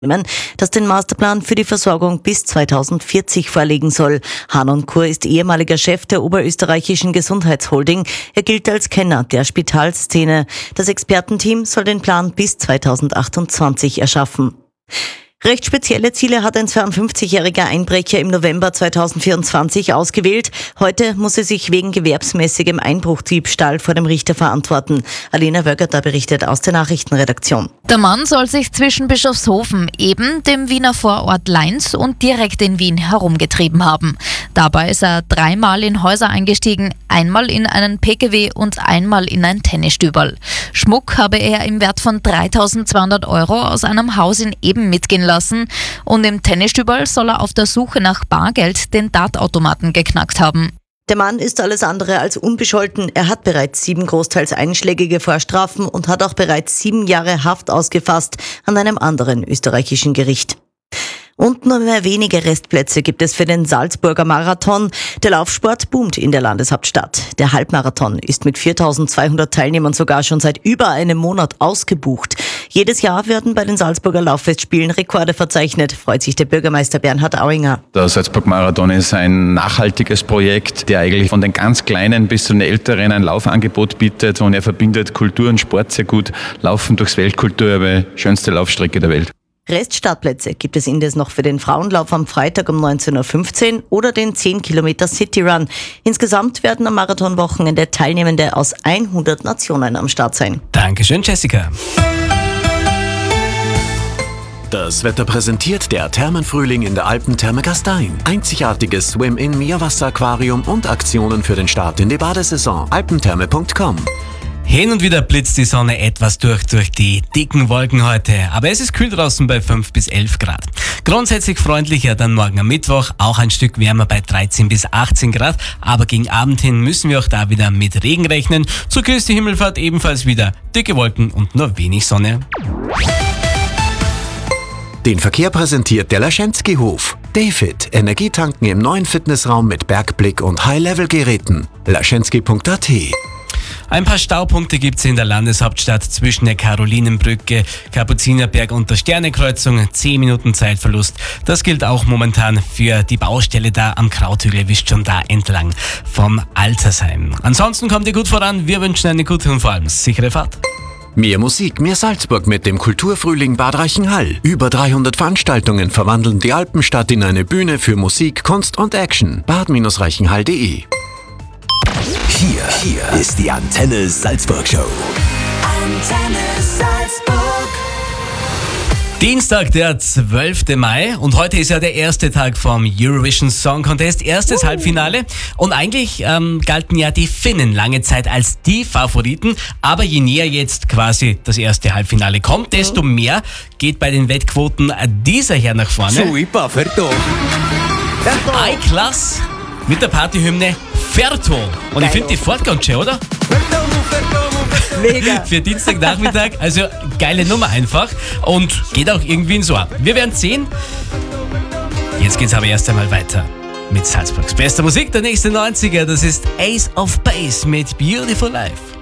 das den Masterplan für die Versorgung bis 2040 vorlegen soll. Hahn & Kur ist ehemaliger Chef der oberösterreichischen Gesundheitsholding. Er gilt als Kenner der Spitalszene. Das Expertenteam soll den Plan bis 2028 erschaffen. Recht spezielle Ziele hat ein 52-jähriger Einbrecher im November 2024 ausgewählt. Heute muss er sich wegen gewerbsmäßigem Einbruchdiebstahl vor dem Richter verantworten. Alena Wögerter berichtet aus der Nachrichtenredaktion. Der Mann soll sich zwischen Bischofshofen, eben dem Wiener Vorort Leins und direkt in Wien herumgetrieben haben. Dabei ist er 3-mal in Häuser eingestiegen, einmal in einen PKW und einmal in ein Tennisstüberl. Schmuck habe er im Wert von 3.200 € aus einem Haus in Eben mitgehen lassen und im Tennisstüberl soll er auf der Suche nach Bargeld den Dartautomaten geknackt haben. Der Mann ist alles andere als unbescholten. Er hat bereits 7 großteils einschlägige Vorstrafen und hat auch bereits 7 Jahre Haft ausgefasst an einem anderen österreichischen Gericht. Und nur mehr wenige Restplätze gibt es für den Salzburger Marathon. Der Laufsport boomt in der Landeshauptstadt. Der Halbmarathon ist mit 4.200 Teilnehmern sogar schon seit über einem Monat ausgebucht. Jedes Jahr werden bei den Salzburger Lauffestspielen Rekorde verzeichnet, freut sich der Bürgermeister Bernhard Auinger. Der Salzburg-Marathon ist ein nachhaltiges Projekt, der eigentlich von den ganz Kleinen bis zu den Älteren ein Laufangebot bietet, und er verbindet Kultur und Sport sehr gut. Laufen durchs Weltkulturerbe, schönste Laufstrecke der Welt. Reststartplätze gibt es indes noch für den Frauenlauf am Freitag um 19.15 Uhr oder den 10 Kilometer City Run. Insgesamt werden am Marathonwochenende Teilnehmende aus 100 Nationen am Start sein. Dankeschön, Jessica. Das Wetter präsentiert der Thermenfrühling in der Alpentherme Gastein. Einzigartiges Swim-In-Meerwasseraquarium und Aktionen für den Start in die Badesaison. alpentherme.com. Hin und wieder blitzt die Sonne etwas durch die dicken Wolken heute. Aber es ist kühl draußen bei 5 bis 11 Grad. Grundsätzlich freundlicher dann morgen am Mittwoch, auch ein Stück wärmer bei 13 bis 18 Grad. Aber gegen Abend hin müssen wir auch da wieder mit Regen rechnen. Zur Christi Himmelfahrt ebenfalls wieder dicke Wolken und nur wenig Sonne. Den Verkehr präsentiert der Laschenski-Hof. Dayfit, Energietanken im neuen Fitnessraum mit Bergblick und High-Level-Geräten. laschenski.at. Ein paar Staupunkte gibt's in der Landeshauptstadt zwischen der Karolinenbrücke, Kapuzinerberg und der Sternekreuzung. 10 Minuten Zeitverlust. Das gilt auch momentan für die Baustelle da am Krauthügel, wischt schon da entlang vom Altersheim. Ansonsten kommt ihr gut voran. Wir wünschen eine gute und vor allem sichere Fahrt. Mehr Musik, mehr Salzburg mit dem Kulturfrühling Bad Reichenhall. Über 300 Veranstaltungen verwandeln die Alpenstadt in eine Bühne für Musik, Kunst und Action. bad-reichenhall.de. Hier ist die Antenne Salzburg Show. Antenne Salzburg. Dienstag, der 12. Mai, und heute ist ja der erste Tag vom Eurovision Song Contest, erstes Halbfinale, und eigentlich galten ja die Finnen lange Zeit als die Favoriten, aber je näher jetzt quasi das erste Halbfinale kommt, desto mehr geht bei den Wettquoten dieser her nach vorne. I-Class mit der Partyhymne Ferto, und ich finde die fort ganz schön, oder? Mega. Für Dienstagnachmittag, also geile Nummer einfach und geht auch irgendwie ins Ohr. Wir werden sehen. Jetzt geht's aber erst einmal weiter mit Salzburgs bester Musik, der nächste 90er. Das ist Ace of Base mit Beautiful Life.